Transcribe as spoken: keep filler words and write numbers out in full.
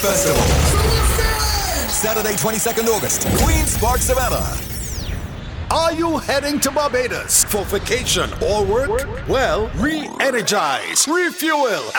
Festival. Saturday, twenty-second August, Queen's Park, Savannah. Are you heading to Barbados for vacation or work? Well, re-energize, refuel,